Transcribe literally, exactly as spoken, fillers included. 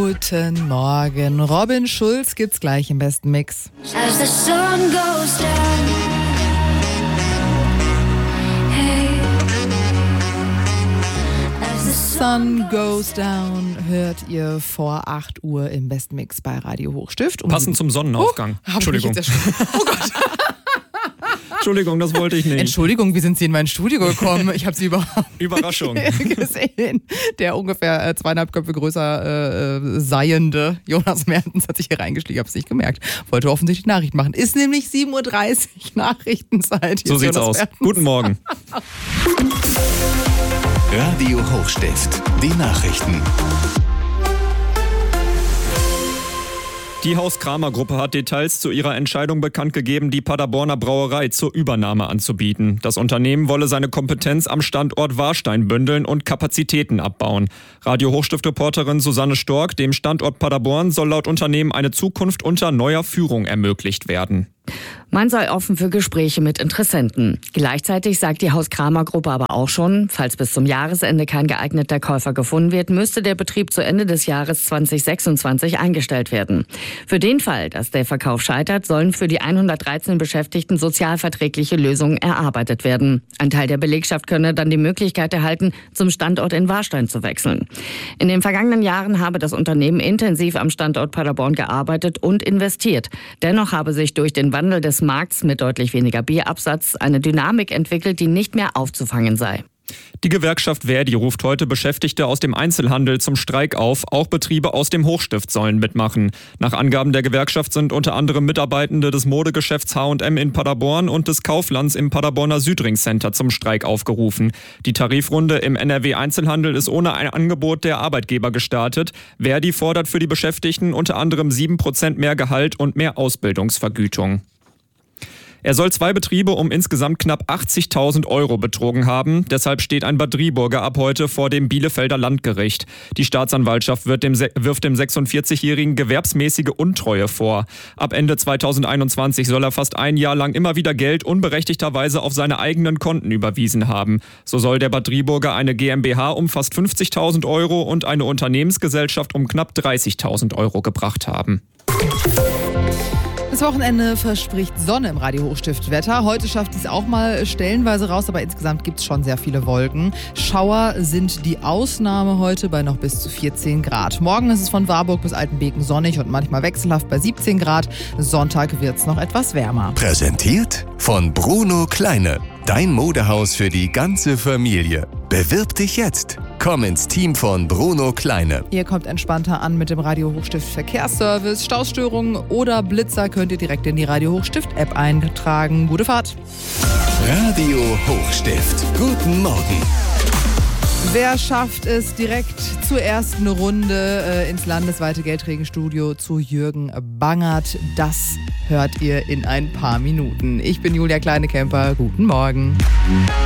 Guten Morgen. Robin Schulz gibt's gleich im besten Mix. As the sun goes down, hey. As the Sun Goes Down hört ihr vor acht Uhr im besten Mix bei Radio Hochstift. Um Passend zum Sonnenaufgang. Oh, Entschuldigung. Oh Gott. Entschuldigung, das wollte ich nicht. Entschuldigung, wie sind Sie in mein Studio gekommen? Ich habe Sie überhaupt Überraschung. nicht gesehen. Der ungefähr äh, zweieinhalb Köpfe größer äh, seiende Jonas Mertens hat sich hier reingeschlichen. Ich habe es nicht gemerkt. Wollte offensichtlich Nachrichten machen. Ist nämlich sieben Uhr dreißig Nachrichtenzeit. Hier So ist sieht's Jonas aus. Mertens. Guten Morgen. Radio Hochstift, die Nachrichten. Die Haus-Kramer-Gruppe hat Details zu ihrer Entscheidung bekannt gegeben, die Paderborner Brauerei zur Übernahme anzubieten. Das Unternehmen wolle seine Kompetenz am Standort Warstein bündeln und Kapazitäten abbauen. Radio Hochstift-Reporterin Susanne Stork: Dem Standort Paderborn soll laut Unternehmen eine Zukunft unter neuer Führung ermöglicht werden. Man sei offen für Gespräche mit Interessenten. Gleichzeitig sagt die Haus-Kramer-Gruppe aber auch schon, falls bis zum Jahresende kein geeigneter Käufer gefunden wird, müsste der Betrieb zu Ende des Jahres zwanzig sechsundzwanzig eingestellt werden. Für den Fall, dass der Verkauf scheitert, sollen für die hundertdreizehn Beschäftigten sozialverträgliche Lösungen erarbeitet werden. Ein Teil der Belegschaft könne dann die Möglichkeit erhalten, zum Standort in Warstein zu wechseln. In den vergangenen Jahren habe das Unternehmen intensiv am Standort Paderborn gearbeitet und investiert. Dennoch habe sich durch den Wandel des Markts mit deutlich weniger Bierabsatz eine Dynamik entwickelt, die nicht mehr aufzufangen sei. Die Gewerkschaft Verdi ruft heute Beschäftigte aus dem Einzelhandel zum Streik auf. Auch Betriebe aus dem Hochstift sollen mitmachen. Nach Angaben der Gewerkschaft sind unter anderem Mitarbeitende des Modegeschäfts H und M in Paderborn und des Kauflands im Paderborner Südring-Center zum Streik aufgerufen. Die Tarifrunde im N R W-Einzelhandel ist ohne ein Angebot der Arbeitgeber gestartet. Verdi fordert für die Beschäftigten unter anderem sieben Prozent mehr Gehalt und mehr Ausbildungsvergütung. Er soll zwei Betriebe um insgesamt knapp achtzigtausend Euro betrogen haben. Deshalb steht ein Bad Driburger ab heute vor dem Bielefelder Landgericht. Die Staatsanwaltschaft wird dem, wirft dem sechsundvierzigjährigen gewerbsmäßige Untreue vor. Ab Ende zweitausendeinundzwanzig soll er fast ein Jahr lang immer wieder Geld unberechtigterweise auf seine eigenen Konten überwiesen haben. So soll der Bad Driburger eine GmbH um fast fünfzigtausend Euro und eine Unternehmensgesellschaft um knapp dreißigtausend Euro gebracht haben. Das Wochenende verspricht Sonne im Radio Hochstift Wetter. Heute schafft es auch mal stellenweise raus, aber insgesamt gibt es schon sehr viele Wolken. Schauer sind die Ausnahme heute bei noch bis zu vierzehn Grad. Morgen ist es von Warburg bis Altenbeken sonnig und manchmal wechselhaft bei siebzehn Grad. Sonntag wird es noch etwas wärmer. Präsentiert von Bruno Kleine. Dein Modehaus für die ganze Familie. Bewirb dich jetzt. Komm ins Team von Bruno Kleine. Ihr kommt entspannter an mit dem Radio Hochstift Verkehrsservice. Stausstörungen oder Blitzer könnt ihr direkt in die Radio Hochstift App eintragen. Gute Fahrt. Radio Hochstift. Guten Morgen. Wer schafft es direkt zur ersten Runde äh, ins landesweite Geldregenstudio zu Jürgen Bangert? Das hört ihr in ein paar Minuten. Ich bin Julia Kleinekemper. Guten Morgen.